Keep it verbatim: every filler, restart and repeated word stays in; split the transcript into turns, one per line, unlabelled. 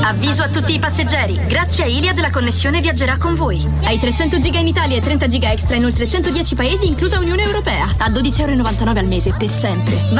Avviso a tutti i passeggeri. Grazie a Iliad la connessione viaggerà con voi. Hai trecento giga in Italia e trenta giga extra in oltre centodieci paesi, inclusa Unione Europea. A dodici virgola novantanove euro al mese, per sempre.